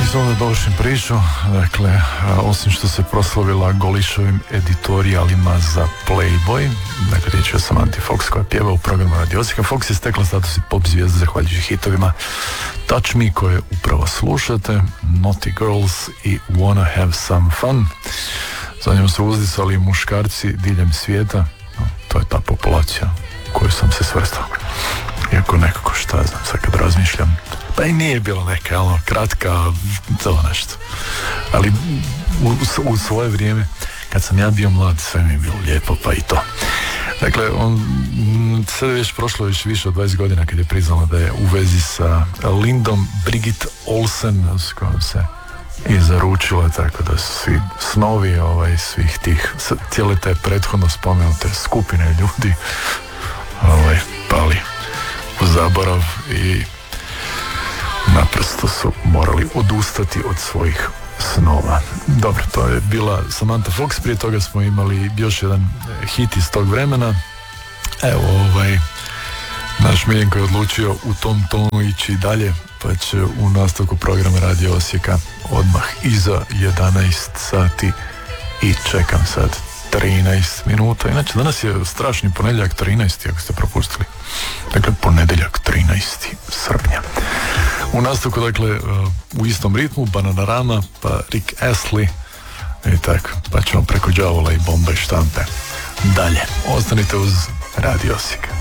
samo da dovršim priču, dakle, osim što se proslavila Golišovim editorijalima za Playboy, dakle, riječ je o Samanti Fox koja pjeva u programu Radio Osijeka. Fox je stekla status pop zvijezde zahvaljujući hitovima Touch Me koje upravo slušate, Naughty Girls i Wanna Have Some Fun. Za njom su uzdisali muškarci diljem svijeta, to je ta populacija u koju sam se svrstao. Iako nekako, šta ja znam, sad kad razmišljam, pa i nije bilo neka, kratka, to nešto. Ali u svoje vrijeme, kad sam ja bio mlad, sve mi je bilo lijepo, pa i to. Dakle, sad je već prošlo više od 20 godina kad je priznala da je u vezi sa Lindom Brigitte Olsen, s kojom se i zaručila, tako da su svi snovi svih tih, cijele te prethodno spomenute skupine ljudi pali u zaborav i naprosto su morali odustati od svojih snova. Dobro, to je bila Samantha Fox, prije toga smo imali još jedan hit iz tog vremena. Evo, naš Miljenko je odlučio u tom tonu ići dalje, pa će u nastavku programa Radio Osijeka odmah iza 11 sati i čekam sad 13 minuta. Inače, danas je strašni ponedjeljak 13. ako ste propustili. Dakle, ponedjeljak 13. srpnja. U nastavku, dakle, u istom ritmu, Bananarama, pa Rick Astley i tako, pa ćemo preko đavola i bomba i štampe dalje. Ostanite uz Radio Osijek.